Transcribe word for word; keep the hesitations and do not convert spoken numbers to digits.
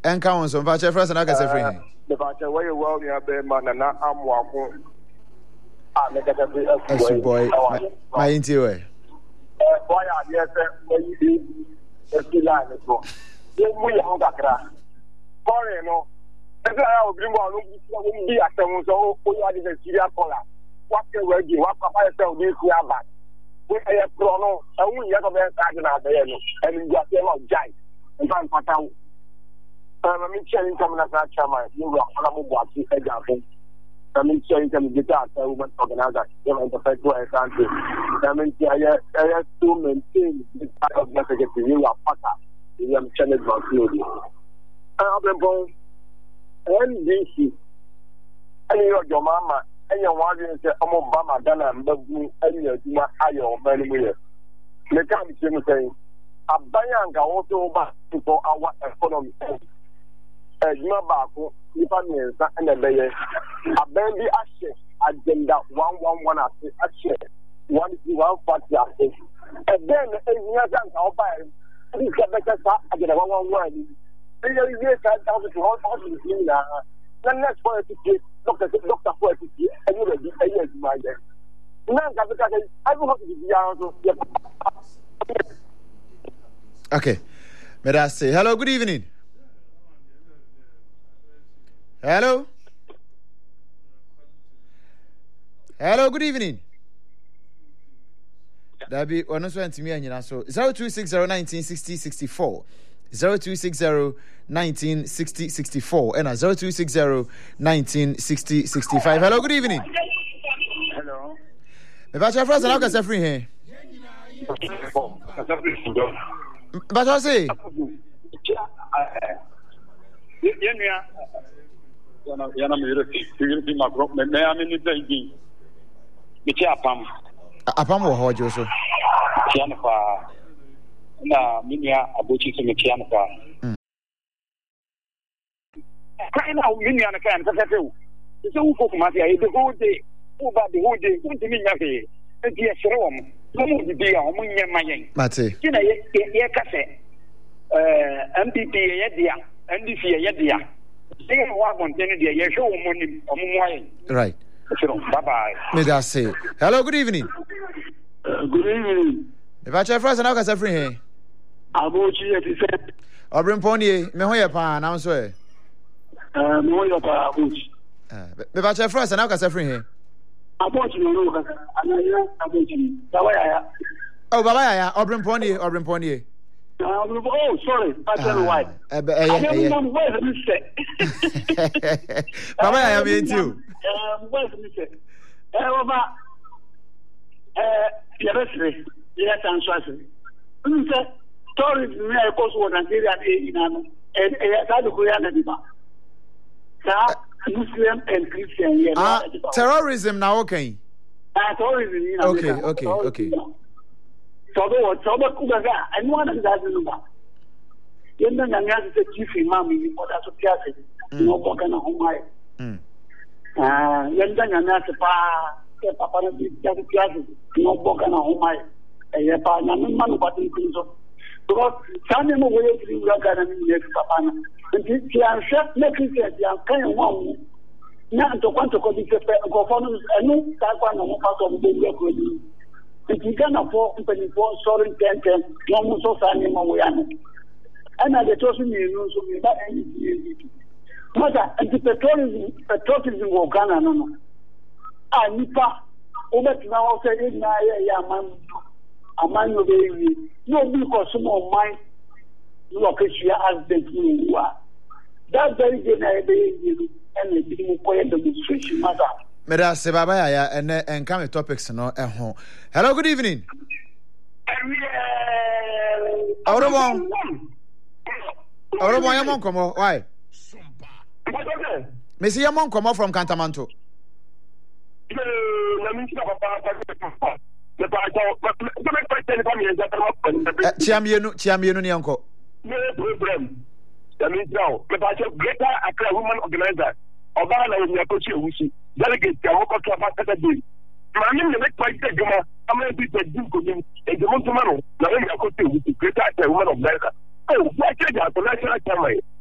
Enka on so mfa che first na ka se free here. The bacha way well near be man na amwako. Ah me ka be Asu boy. My inti we. Eh boy yes we di e line so. Ye mu ya ngakra. Kore no. Ese ya obiri mo anu bi atemu so o ya de Syria kola. Wa ke we gi wa papa ese o de ku aba. We e pro no, e wu ye ko be ka de na be no. E ni ja se no jai. Ntan patawo. I'm sharing coming as a chairman. You are on a mobile example. I'm sharing some guitar, a woman organizer, and the federal country. I'm in here to maintain this kind of message to you. Are fatter. You are channel my field. I have been N B C. And you are your mama, and your wife is a Obama, Dana, and Babu, and your Duma, Ayo, many years. The country saying, a Bayanga also back for our economy. Ejima baako nipa mmiɛnsa ɛna ɛbɛyɛ abɛn bi ahyɛ agenda one one one ase ahyɛ one two one forty ase ɛbɛn na ehia sɛ nka ɔbaa yi ɛdi sɛ bɛkyɛ saa agenda one one one yi ɛyɛ wie saa saa so hɔ ɔso ne nyinaa na next for ɛtiti doctor doctor for ɛtiti ɛyɛ bɛbi ɛyɛ adwuma yɛ na nka bɛka sɛ ɛbi hɔ titi biara nso yɛ. Okay, may I say hello, good evening. Hello. Hello, good evening. That be one also to me and so zero two six zero nineteen sixty sixty four zero two six zero nineteen sixty sixty four and zero two six zero nineteen sixty sixty five. Hello, good evening. Hello. Me ba cha friends na ka say free here. Ba cha say. Yenua yana yana me yere fi fi makro me me ami ni dai me ti apam apam wo ho jo so yana fa na minia abochi so me ti yana fa kai na minia na kan ta ta u so u ko kuma ti ai de ho de u ba de ho de u ti minya fe e ti esere wo mo mo mu di bi a wo nya mayen mate ti na ye ye ka se eh M P P ye dia N D C ye dia they wa continue dia ye show mo ni omo mo ayen right bye bye. Me that say hello, good evening. Uh, good evening. If I try first, and I can say free here. Abochi eti se. Obrim pony, me ho ye pa na so e. Eh, me ho ye pa abochi. Eh, me ba try first, and I can say free here. Abochi no no ka. Anaya abochi. Baba ya. Oh, baba ya, obrim pony, obrim pony. Oh, sorry. I tell you why. Eh, eh, eh. Where's Mister? Baba ya me too. Um, where's Mister? Eh, Baba. Eh, Yabesre. Yes, I'm sorry. Mister, tourism na ekoso wo Nigeria dey inano. Eh, eh, that go ya na diba. Sa Muslim and Christian here. Ah, terrorism now okay. Ah, tourism in Okay, okay, okay. So what? So what? Kubaga. I know that that's the number. You know, I'm going to say chief imam in the other society. No boga na homai. Ah, you know, I'm going to say pa, papa na society. No boga na homai. Eh, pa na me manu batin kunzo. Because some of the way you are going to be papa na. And the answer, make it say the kind one. Na to kwanto ko di se ko fonu enu ta kwa na mo pa so mo be ko di. If you can afford company for sorry ten ten, no more so sign in my way. And I get also you so me that anything. Mother, and the petroleum, petroleum will Ghana no. Ah, Nipa, over now say it na ya man, a man of baby. No, because some of mine location as the you are. That very day I be and the demonstration matter. Meda se baba ya and and come topics no eh ho. Hello, good evening. Orobon. Orobon yamon komo. Why? Me see yamon komo from Kantamanto. Chiamienu, chiamienu ni anko. No problem. That means now, but I said greater Accra woman organizer. Obama is your coach, delegate, I walk up to about that day. My name is Mike Guma. I'm going to be the Duke of him. A Montemano, now I'm going to go to greater Accra woman of America. Oh, why can't I have a national camera?